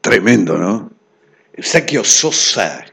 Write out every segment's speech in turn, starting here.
Tremendo, ¿no? Eustaquio Sosa.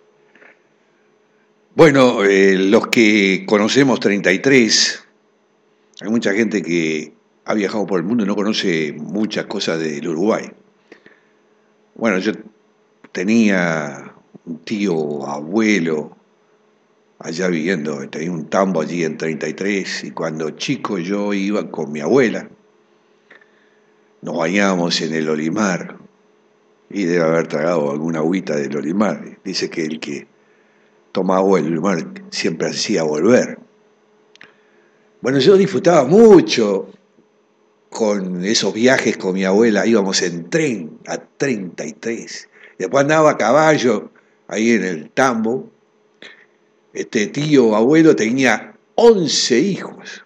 Bueno, los que conocemos 33, hay mucha gente que ha viajado por el mundo y no conoce muchas cosas del Uruguay. Bueno, yo tenía un tío, abuelo, allá viviendo, tenía un tambo allí en 33, y cuando chico yo iba con mi abuela, nos bañábamos en el Olimar, y debe haber tragado alguna agüita del Olimar. Dice que el que toma agua del Olimar siempre hacía volver. Bueno, yo disfrutaba mucho con esos viajes con mi abuela, íbamos en tren a 33, después andaba a caballo ahí en el tambo. Este tío abuelo tenía 11 hijos,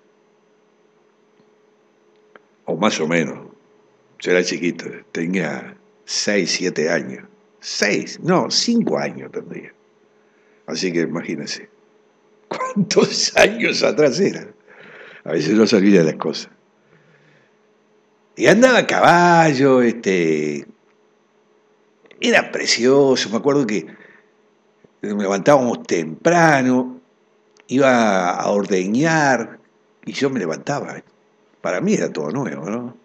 o más o menos, yo era chiquito, tenía 6, 7 años, 6, no, 5 años tendría, así que imagínense, ¿cuántos años atrás era? A veces no se olvida las cosas. Y andaba a caballo, era precioso, me acuerdo que nos levantábamos temprano, iba a ordeñar y yo me levantaba. Para mí era todo nuevo, ¿no?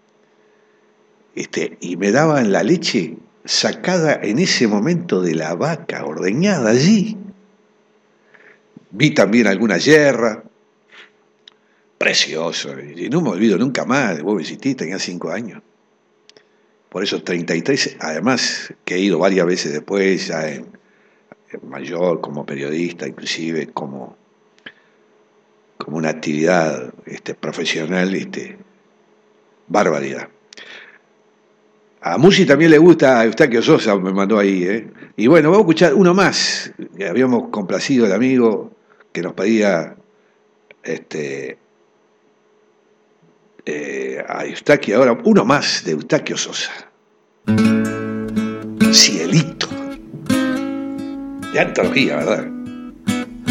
Y me daban la leche sacada en ese momento de la vaca, ordeñada allí. Vi también alguna yerra, precioso, y no me olvido nunca más, vos me hiciste, tenía 5 años. Por eso 33, además que he ido varias veces después, ya en mayor, como periodista, inclusive como una actividad profesional, barbaridad. A Musi también le gusta a Eustaquio Sosa, me mandó ahí, ¿eh? Y bueno, vamos a escuchar uno más, que habíamos complacido al amigo que nos pedía a Eustaquio, ahora uno más de Eustaquio Sosa. Cielito. De antología, ¿verdad?